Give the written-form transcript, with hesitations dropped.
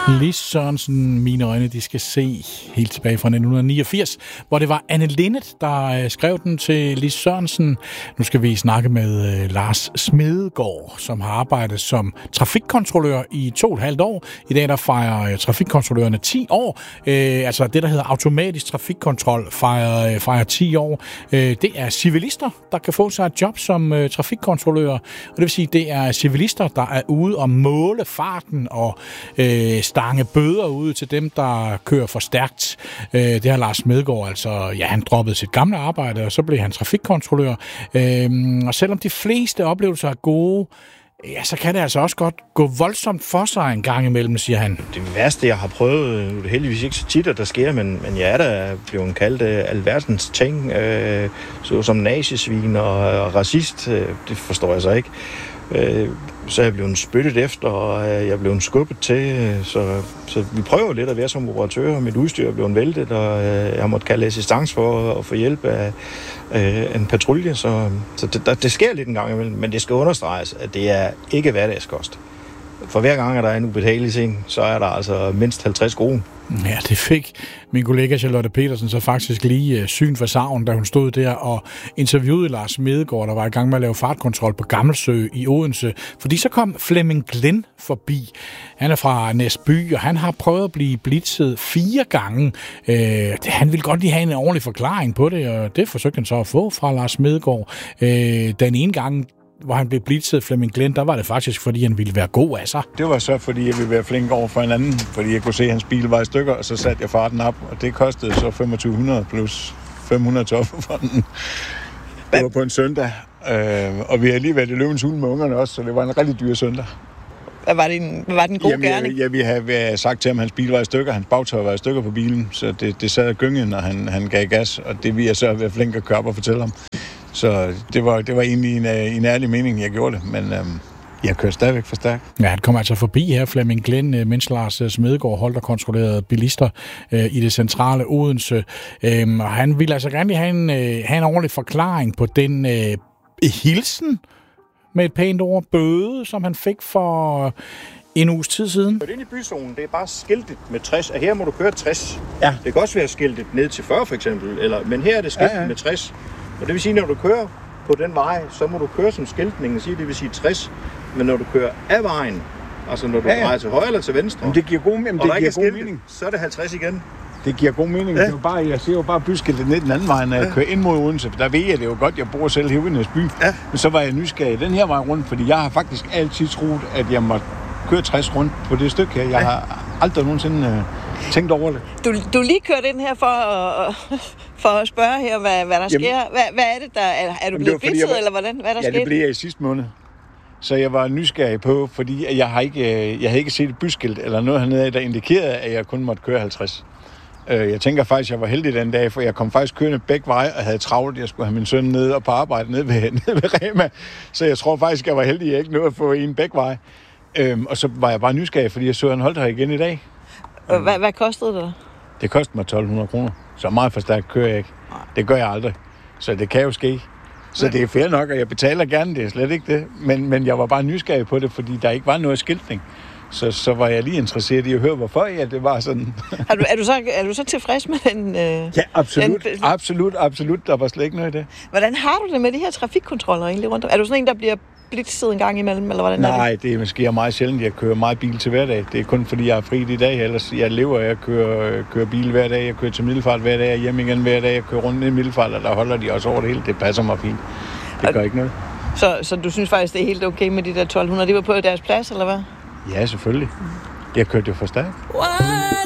Lis Sørensen, Mine øjne, de skal se, helt tilbage fra 1989, hvor det var Anne Linnet, der skrev den til Lis Sørensen. Nu skal vi snakke med Lars Smedegaard, som har arbejdet som trafikkontrollør i 2,5 år. I dag der fejrer trafikkontrollørerne 10 år. Altså det, der hedder automatisk trafikkontrol, fejrer 10 år. Det er civilister, der kan få sig et job som trafikkontrollør. Og det vil sige, det er civilister, der er ude og måle farten og stange bøder ud til dem, der kører for stærkt. Det har Lars Smedegaard, altså, ja, han droppede sit gamle arbejde, og så blev han trafikkontrollør. Og selvom de fleste oplevelser er gode, ja, så kan det altså også godt gå voldsomt for sig en gang imellem, siger han. Det værste, jeg har prøvet, det er heldigvis ikke så tit, at der sker, men jeg er da blevet kaldt alverdens ting, så som nazisvin og racist, det forstår jeg så ikke. Så er jeg blevet spyttet efter, og jeg er blevet skubbet til, så vi prøver lidt at være som operatører. Mit udstyr er blevet væltet, og jeg har måttet kalde assistance for at få hjælp af en patrulje, så det sker lidt en gang imellem, men det skal understreges, at det er ikke hverdagskost. For hver gang, at der er en ubetagelig ting, så er der altså mindst 50 kroner. Ja, det fik min kollega Charlotte Petersen så faktisk lige syn for savn, da hun stod der og interviewede Lars Smedegaard, der var i gang med at lave fartkontrol på Gammelsø i Odense. Fordi så kom Flemming Glenn forbi. Han er fra Næsby, og han har prøvet at blive blitzet 4 gange. Han ville godt lige have en ordentlig forklaring på det, og det forsøgte han så at få fra Lars Smedegaard. Den ene gang, hvor han blev blitzet Flemming Glenn, der var det faktisk, fordi han ville være god af sig. Det var så, fordi jeg ville være flink over for en anden, fordi jeg kunne se, at hans bil var i stykker, og så satte jeg farten op, og det kostede så 2500 plus 500 til offerfonden. Det var på en søndag, og vi har lige været i Løvens Hule med ungerne også, så det var en rigtig dyr søndag. Hvad var den gode gerning? Ja, vi havde sagt til ham, at hans bil var i stykker, hans bagtøj var i stykker på bilen, så det sad og gyngede, når han gav gas, og det ville jeg så være flink at køre op og fortælle ham. Så det var egentlig en ærlig mening, jeg gjorde det, men jeg kører stadigvæk for stærkt. Ja, han kom altså forbi her, Flemming Glenn, mens Lars Smedegaard holdt og kontrollerede bilister i det centrale Odense. Og han ville altså gerne have en ordentlig forklaring på den hilsen med et pænt ord bøde, som han fik for en uges tid siden. Inde i byzonen, det er bare skiltet med 60, og her må du køre 60. Ja. Det kan også være skiltet ned til 40 for eksempel, men her er det skiltet med 60. Og det vil sige, når du kører på den vej, så må du køre som skiltningen siger, det vil sige 60. Men når du kører af vejen, altså når du drejer til højre eller til venstre, men det giver god mening, så er det 50 igen. Det giver god mening. Ja. Jeg ser jo bare byskiltet ned den anden vej, når jeg kører ind mod Odense. Der ved jeg det jo godt, jeg bor selv her i Næsby. Ja. Men så var jeg nysgerrig den her vej rundt, fordi jeg har faktisk altid troet, at jeg måtte køre 60 rundt på det stykke her. Jeg har aldrig nogensinde tænkt over det. Du lige kørt ind her for at spørge her, hvad der sker. Hvad er det, der er du blevet blitzet, eller hvordan? Hvad der skete? Ja, det blev jeg i sidste måned. Så jeg var nysgerrig på, fordi jeg havde ikke set et byskilt eller noget hernede, der indikerede, at jeg kun måtte køre 50. Jeg tænker faktisk, at jeg var heldig den dag, for jeg kom faktisk kørende begge veje og havde travlt. Jeg skulle have min søn ned og på arbejde nede ved Rema. Så jeg tror faktisk, at jeg var heldig, at jeg ikke nåede at få en begge veje. Og så var jeg bare nysgerrig, fordi jeg så, at han holdt her igen i dag. Hvad kostede det? Det kostede mig 1.200 kroner. Så meget for stærkt kører jeg ikke. Det gør jeg aldrig. Så det kan jo ske. Så det er fair nok, og jeg betaler gerne det. Slet ikke det. Men jeg var bare nysgerrig på det, fordi der ikke var noget skiltning. Så var jeg lige interesseret i at høre, hvorfor det var sådan. Er du så tilfreds med den? Ja, absolut. Der var slet ikke noget i det. Hvordan har du det med de her trafikkontroller egentlig rundt om? Er du sådan en, der bliver blitzet en gang imellem, eller hvordan? Nej, det sker meget sjældent. Jeg kører meget bil til hverdag. Det er kun fordi, jeg er fri i dag. Ellers jeg lever, jeg kører bil hver dag. Jeg kører til Middelfart hver dag. Jeg hjem igen hver dag. Jeg kører rundt i Middelfart, og der holder de også over det hele. Det passer mig fint. Det gør ikke noget. Så du synes faktisk, det er helt okay med de der 1.200? De var på deres plads, eller hvad? Ja, selvfølgelig. Jeg kørte jo for stærkt.